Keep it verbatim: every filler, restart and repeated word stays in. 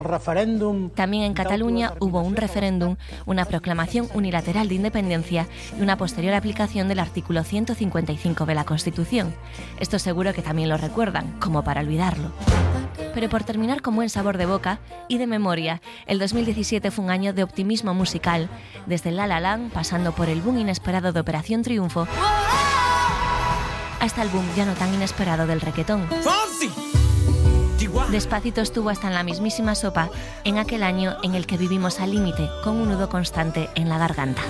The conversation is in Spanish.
También en Cataluña hubo un referéndum, una proclamación unilateral de independencia y una posterior aplicación del artículo ciento cincuenta y cinco de la Constitución. Esto seguro que también lo recuerdan, como para olvidarlo. Pero por terminar con buen sabor de boca y de memoria, el dos mil diecisiete fue un año de optimismo musical, desde La La Land, pasando por el boom inesperado de Operación Triunfo, hasta el boom ya no tan inesperado del requetón. Despacito estuvo hasta en la mismísima sopa en aquel año en el que vivimos al límite, con un nudo constante en la garganta.